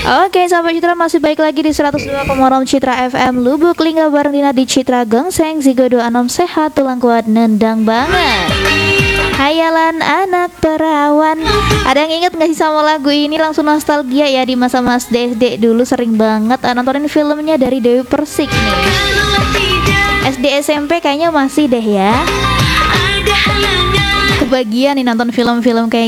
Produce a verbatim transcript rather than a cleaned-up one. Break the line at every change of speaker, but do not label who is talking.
Oke, sahabat Citra, masih baik lagi di seratus dua koma enam Citra F M Lubuk Lingga bareng Dina di Citra Gengseng. Zigodo anom sehat, tulang kuat, nendang banget. Hayalan anak perawan. Ada yang inget gak sih sama lagu ini? Langsung nostalgia ya, di masa Mas D S D dulu sering banget uh, nontonin filmnya dari Dewi Persik nih. S D S M P kayaknya masih deh ya. Kebagian nih nonton film-film kayak